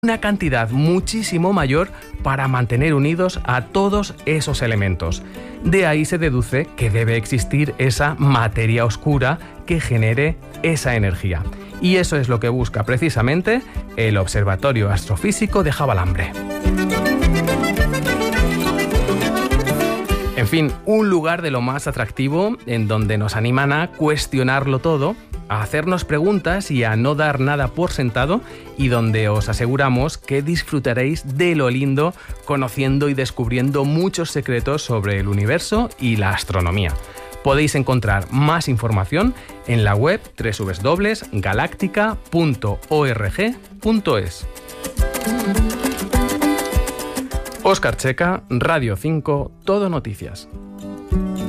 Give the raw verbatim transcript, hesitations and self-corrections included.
una cantidad muchísimo mayor para mantener unidos a todos esos elementos. De ahí se deduce que debe existir esa materia oscura que genere esa energía. Y eso es lo que busca precisamente el Observatorio Astrofísico de Javalambre. En fin, un lugar de lo más atractivo en donde nos animan a cuestionarlo todo, a hacernos preguntas y a no dar nada por sentado, y donde os aseguramos que disfrutaréis de lo lindo conociendo y descubriendo muchos secretos sobre el universo y la astronomía. Podéis encontrar más información en la web doble u doble u doble u punto galáctica punto org punto es. Óscar Checa, Radio cinco, Todo Noticias.